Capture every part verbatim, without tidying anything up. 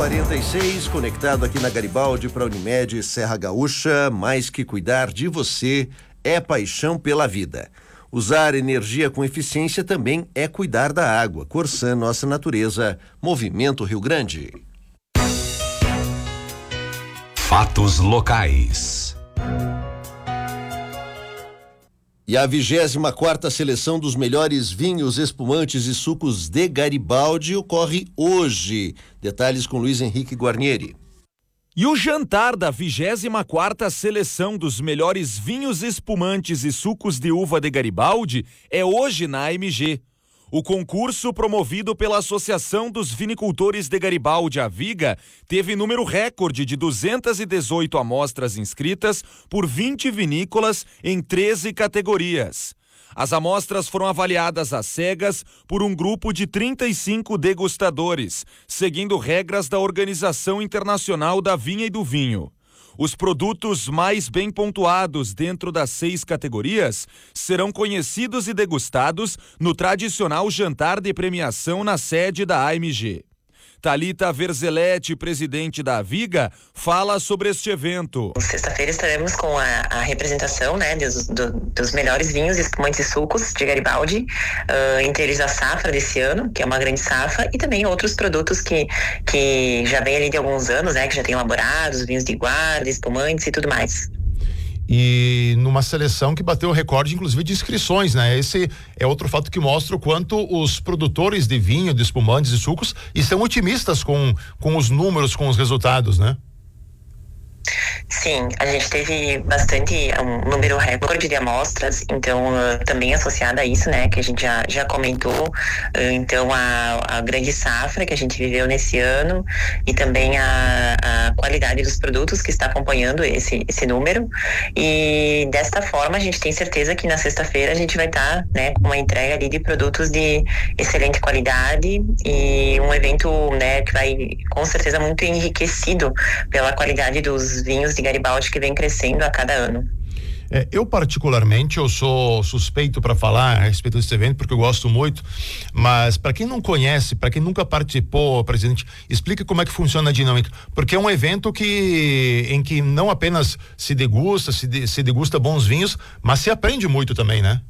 quarenta e seis, conectado aqui na Garibaldi para Unimed Serra Gaúcha. Mais que cuidar de você, é paixão pela vida. Usar energia com eficiência também é cuidar da água. Corsã, nossa natureza. Movimento Rio Grande. Fatos locais. E a vigésima quarta seleção dos melhores vinhos, espumantes e sucos de Garibaldi ocorre hoje. Detalhes com Luiz Henrique Guarnieri. E o jantar da vigésima quarta seleção dos melhores vinhos, espumantes e sucos de uva de Garibaldi é hoje na A M G. O concurso, promovido pela Associação dos Vinicultores de Garibaldi, a Viga, teve número recorde de duzentas e dezoito amostras inscritas por vinte vinícolas em treze categorias. As amostras foram avaliadas às cegas por um grupo de trinta e cinco degustadores, seguindo regras da Organização Internacional da Vinha e do Vinho. Os produtos mais bem pontuados dentro das seis categorias serão conhecidos e degustados no tradicional jantar de premiação na sede da A M G. Thalita Verzeletti, presidente da Viga, fala sobre este evento. Sexta-feira estaremos com a, a representação, né, dos, do, dos melhores vinhos, espumantes e sucos de Garibaldi, uh, entre eles a safra desse ano, que é uma grande safra, e também outros produtos que, que já vem ali de alguns anos, né, que já tem elaborados, vinhos de guarda, espumantes e tudo mais. E numa seleção que bateu o recorde, inclusive, de inscrições, né? Esse é outro fato que mostra o quanto os produtores de vinho, de espumantes e sucos estão otimistas com, com os números, com os resultados, né? Sim, a gente teve bastante, um número recorde de amostras, então uh, também associada a isso, né, que a gente já, já comentou, uh, então a, a grande safra que a gente viveu nesse ano e também a, a qualidade dos produtos que está acompanhando esse, esse número, e desta forma a gente tem certeza que na sexta-feira a gente vai estar, tá, né, com uma entrega ali de produtos de excelente qualidade e um evento, né, que vai com certeza muito enriquecido pela qualidade dos vinhos de Garibaldi que vem crescendo a cada ano. É, eu particularmente, eu sou suspeito para falar a respeito desse evento porque eu gosto muito, mas para quem não conhece, para quem nunca participou, presidente, explique como é que funciona a dinâmica, porque é um evento que em que não apenas se degusta, se, de, se degusta bons vinhos, mas se aprende muito também, né?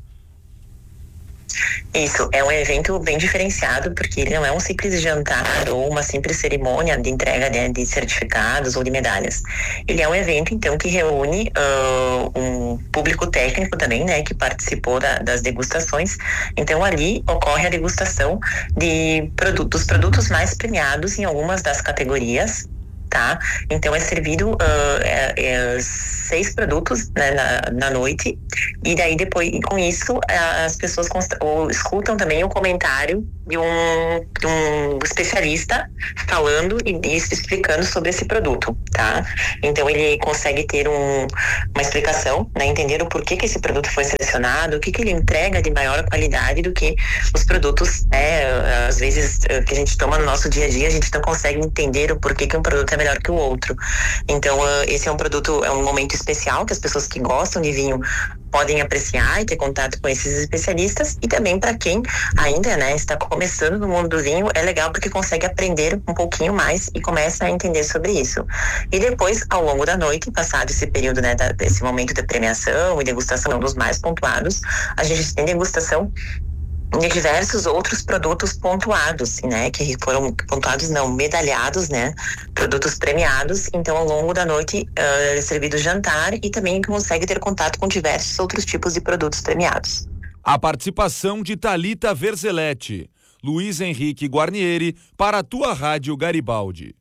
Isso, é um evento bem diferenciado, porque ele não é um simples jantar ou uma simples cerimônia de entrega de, de certificados ou de medalhas. Ele é um evento, então, que reúne uh, um público técnico também, né, que participou da, das degustações. Então, ali ocorre a degustação de produtos, dos produtos mais premiados em algumas das categorias, tá? Então é servido uh, é, é, seis produtos, né, na, na noite, e daí depois, com isso, as pessoas const- ou, escutam também o comentário de um, de um especialista falando e, e explicando sobre esse produto, tá? Então ele consegue ter um, uma explicação, né, entender o porquê que esse produto foi selecionado, o que que ele entrega de maior qualidade do que os produtos, né, às vezes que a gente toma no nosso dia a dia, a gente não consegue entender o porquê que um produto é melhor que o outro. Então uh, esse é um produto, é um momento especial que as pessoas que gostam de vinho podem apreciar e ter contato com esses especialistas, e também para quem ainda, né, está começando no mundo do vinho, é legal porque consegue aprender um pouquinho mais e começa a entender sobre isso. E depois, ao longo da noite, passado esse período, né, da, desse momento de premiação e degustação dos mais pontuados, a gente tem degustação de diversos outros produtos pontuados, né, que foram pontuados não, medalhados, né, produtos premiados. Então ao longo da noite uh, é servido jantar e também consegue ter contato com diversos outros tipos de produtos premiados. A participação de Thalita Verzeletti. Luiz Henrique Guarnieri para a tua Rádio Garibaldi.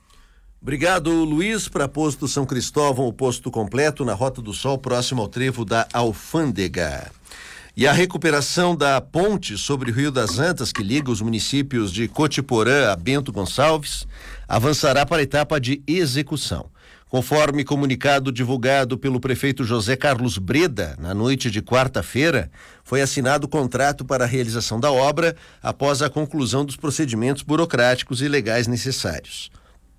Obrigado, Luiz. Para Posto São Cristóvão, o posto completo na Rota do Sol, próximo ao trevo da Alfândega. E a recuperação da ponte sobre o Rio das Antas, que liga os municípios de Cotiporã a Bento Gonçalves, avançará para a etapa de execução. Conforme comunicado divulgado pelo prefeito José Carlos Breda, na noite de quarta-feira, foi assinado o contrato para a realização da obra após a conclusão dos procedimentos burocráticos e legais necessários.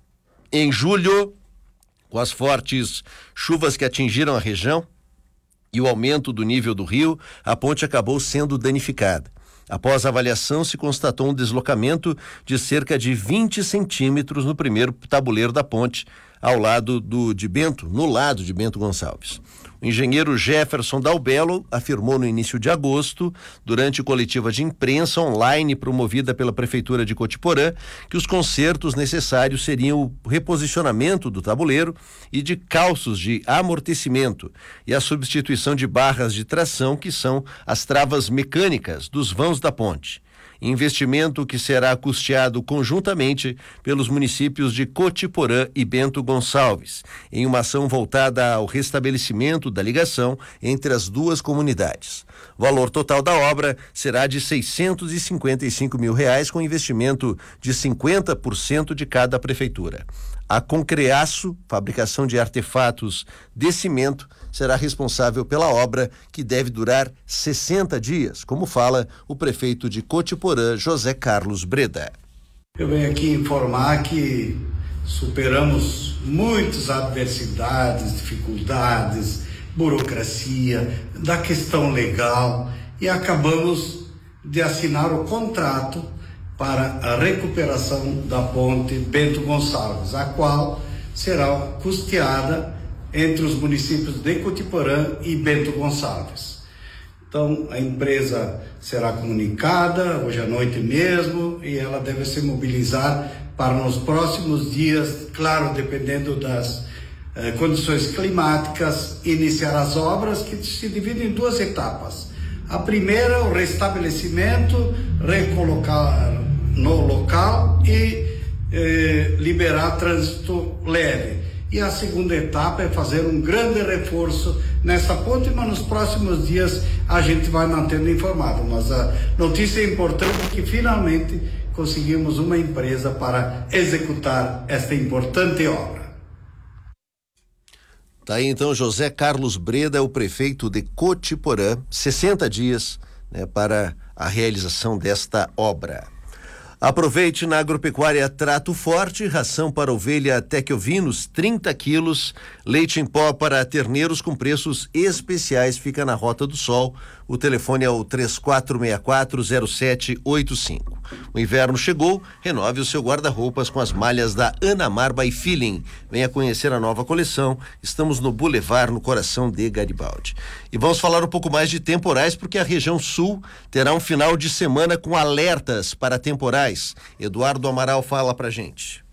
Em julho, com as fortes chuvas que atingiram a região e o aumento do nível do rio, a ponte acabou sendo danificada. Após a avaliação, se constatou um deslocamento de cerca de vinte centímetros no primeiro tabuleiro da ponte, ao lado do de Bento, no lado de Bento Gonçalves. O engenheiro Jefferson Dalbello afirmou no início de agosto, durante coletiva de imprensa online promovida pela Prefeitura de Cotiporã, que os consertos necessários seriam o reposicionamento do tabuleiro e de calços de amortecimento e a substituição de barras de tração, que são as travas mecânicas dos vãos da ponte. Investimento que será custeado conjuntamente pelos municípios de Cotiporã e Bento Gonçalves, em uma ação voltada ao restabelecimento da ligação entre as duas comunidades. O valor total da obra será de seiscentos e cinquenta e cinco mil reais, com investimento de cinquenta por cento de cada prefeitura. A Concreaço, fabricação de artefatos de cimento, será responsável pela obra, que deve durar sessenta dias, como fala o prefeito de Cotiporã, José Carlos Breda. Eu venho aqui informar que superamos muitas adversidades, dificuldades, burocracia, da questão legal, e acabamos de assinar o contrato para a recuperação da ponte Bento Gonçalves, a qual será custeada entre os municípios de Cotiporã e Bento Gonçalves. Então, a empresa será comunicada hoje à noite mesmo, e ela deve se mobilizar para nos próximos dias, claro, dependendo das eh, condições climáticas, iniciar as obras, que se dividem em duas etapas. A primeira, o restabelecimento, recolocar no local e eh, liberar trânsito leve. E a segunda etapa é fazer um grande reforço nessa ponte, mas nos próximos dias a gente vai mantendo informado. Mas a notícia importante é que finalmente conseguimos uma empresa para executar esta importante obra. Tá aí então José Carlos Breda, o prefeito de Cotiporã, sessenta dias, né, para a realização desta obra. Aproveite na Agropecuária Trato Forte, ração para ovelha Tec-Ovinos, trinta quilos, leite em pó para terneiros com preços especiais, fica na Rota do Sol. O telefone é o três quatro seis quatro zero sete oito cinco. O inverno chegou, renove o seu guarda-roupas com as malhas da Anamar by Feeling. Venha conhecer a nova coleção, estamos no Boulevard, no coração de Garibaldi. E vamos falar um pouco mais de temporais, porque a região sul terá um final de semana com alertas para temporais. Eduardo Amaral fala pra gente.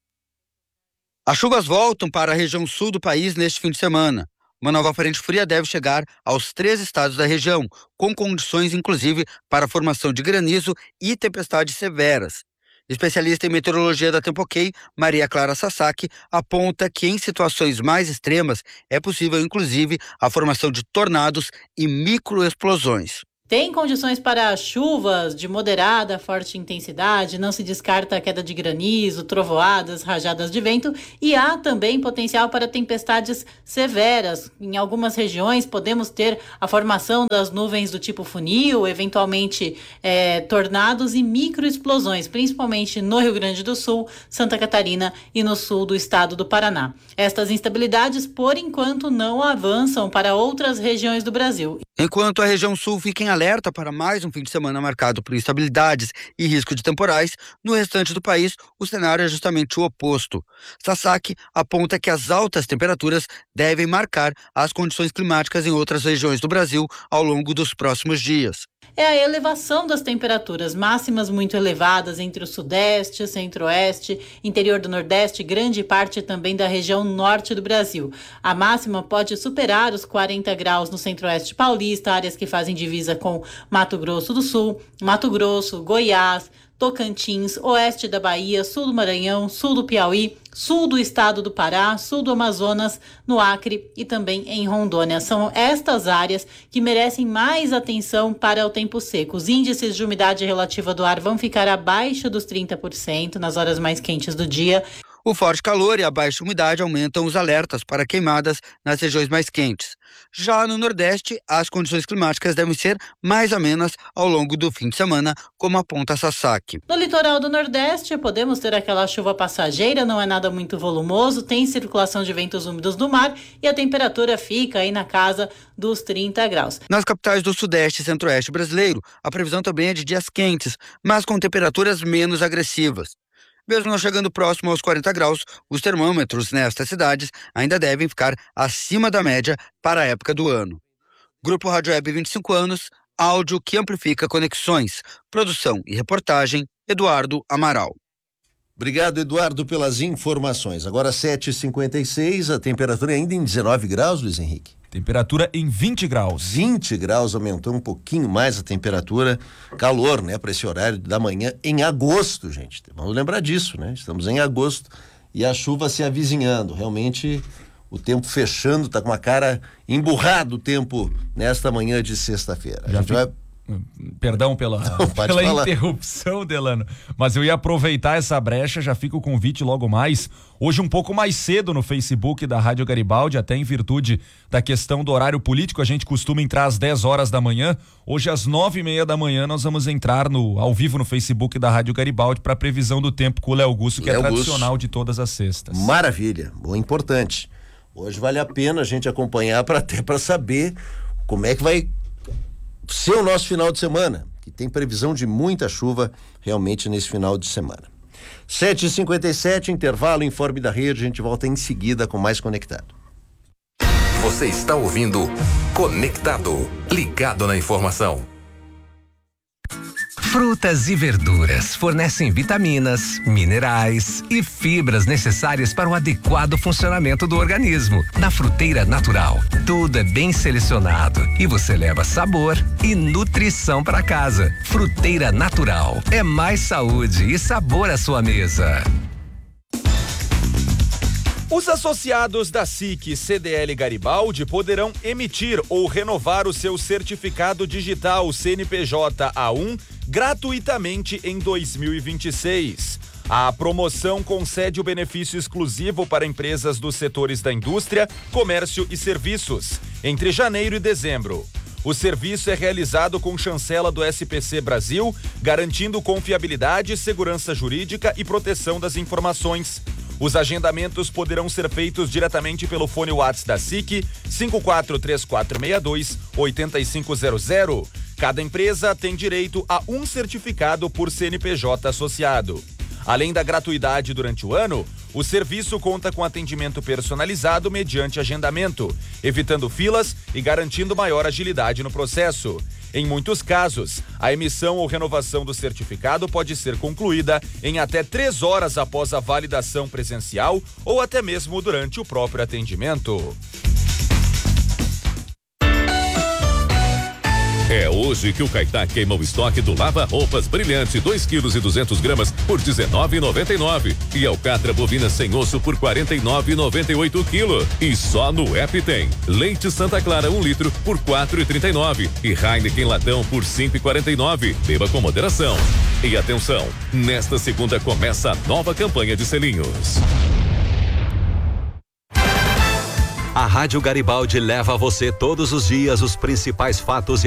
As chuvas voltam para a região sul do país neste fim de semana. Uma nova frente fria deve chegar aos três estados da região, com condições inclusive para a formação de granizo e tempestades severas. Especialista em meteorologia da Tempo-Ok, Maria Clara Sasaki, aponta que em situações mais extremas é possível inclusive a formação de tornados e microexplosões. Tem condições para chuvas de moderada a forte intensidade, não se descarta a queda de granizo, trovoadas, rajadas de vento, e há também potencial para tempestades severas. Em algumas regiões podemos ter a formação das nuvens do tipo funil, eventualmente é, tornados e microexplosões, principalmente no Rio Grande do Sul, Santa Catarina e no sul do estado do Paraná. Estas instabilidades, por enquanto, não avançam para outras regiões do Brasil. Enquanto a região sul fica em alerta para mais um fim de semana marcado por instabilidades e risco de temporais, no restante do país o cenário é justamente o oposto. Sasaki aponta que as altas temperaturas devem marcar as condições climáticas em outras regiões do Brasil ao longo dos próximos dias. É a elevação das temperaturas máximas muito elevadas entre o sudeste, centro-oeste, interior do nordeste, grande parte também da região norte do Brasil. A máxima pode superar os quarenta graus no centro-oeste paulista, áreas que fazem divisa com Mato Grosso do Sul, Mato Grosso, Goiás, Tocantins, oeste da Bahia, sul do Maranhão, sul do Piauí, sul do estado do Pará, sul do Amazonas, no Acre e também em Rondônia. São estas áreas que merecem mais atenção para o tempo seco. Os índices de umidade relativa do ar vão ficar abaixo dos trinta por cento nas horas mais quentes do dia. O forte calor e a baixa umidade aumentam os alertas para queimadas nas regiões mais quentes. Já no Nordeste, as condições climáticas devem ser mais amenas ao longo do fim de semana, como aponta a Sasaki. No litoral do Nordeste, podemos ter aquela chuva passageira, não é nada muito volumoso, tem circulação de ventos úmidos do mar e a temperatura fica aí na casa dos trinta graus. Nas capitais do Sudeste e Centro-Oeste brasileiro, a previsão também é de dias quentes, mas com temperaturas menos agressivas. Mesmo não chegando próximo aos quarenta graus, os termômetros nestas cidades ainda devem ficar acima da média para a época do ano. Grupo Rádio Web vinte e cinco anos, áudio que amplifica conexões. Produção e reportagem, Eduardo Amaral. Obrigado, Eduardo, pelas informações. Agora sete e cinquenta e seis, a temperatura é ainda em dezenove graus, Luiz Henrique. Temperatura em vinte graus. vinte graus, aumentou um pouquinho mais a temperatura. Calor, né, para esse horário da manhã em agosto, gente. Vamos lembrar disso, né? Estamos em agosto e a chuva se avizinhando. Realmente o tempo fechando, tá com uma cara emburrado o tempo nesta manhã de sexta-feira. A Já gente vi... vai... Perdão pela, Não, pela falar. interrupção, Delano, mas eu ia aproveitar essa brecha, já fica o convite logo mais, hoje um pouco mais cedo no Facebook da Rádio Garibaldi, até em virtude da questão do horário político, a gente costuma entrar às dez horas da manhã, hoje às nove e meia da manhã nós vamos entrar no, ao vivo no Facebook da Rádio Garibaldi para a previsão do tempo com o Léo Gusso, que Léo é Gusso. tradicional de todas as sextas. Maravilha, bom, importante. Hoje vale a pena a gente acompanhar para até para saber como é que vai ser o nosso final de semana, que tem previsão de muita chuva realmente nesse final de semana. sete e cinquenta e sete, intervalo, Informe da Rede, a gente volta em seguida com mais Conectado. Você está ouvindo Conectado, ligado na informação. Frutas e verduras fornecem vitaminas, minerais e fibras necessárias para o adequado funcionamento do organismo. Na Fruteira Natural, tudo é bem selecionado e você leva sabor e nutrição para casa. Fruteira Natural, é mais saúde e sabor à sua mesa. Os associados da S I C C D L Garibaldi poderão emitir ou renovar o seu certificado digital C N P J A um gratuitamente em dois mil e vinte e seis. A promoção concede o benefício exclusivo para empresas dos setores da indústria, comércio e serviços, entre janeiro e dezembro. O serviço é realizado com chancela do S P C Brasil, garantindo confiabilidade, segurança jurídica e proteção das informações. Os agendamentos poderão ser feitos diretamente pelo fone WhatsApp da S I C, cinco quatro três quatro seis dois oito cinco zero zero. Cada empresa tem direito a um certificado por C N P J associado. Além da gratuidade durante o ano, o serviço conta com atendimento personalizado mediante agendamento, evitando filas e garantindo maior agilidade no processo. Em muitos casos, a emissão ou renovação do certificado pode ser concluída em até três horas após a validação presencial ou até mesmo durante o próprio atendimento. É hoje que o Caetá queima o estoque do Lava Roupas Brilhante, dois quilos e duzentas gramas por dezenove reais e noventa e nove centavos. E Alcatra bovina sem osso por quarenta e nove reais e noventa e oito centavos quilo. E só no app tem leite Santa Clara um litro por quatro reais e trinta e nove centavos e Heineken latão por cinco reais e quarenta e nove centavos. Beba com moderação. E atenção, nesta segunda começa a nova campanha de selinhos. A Rádio Garibaldi leva a você todos os dias os principais fatos e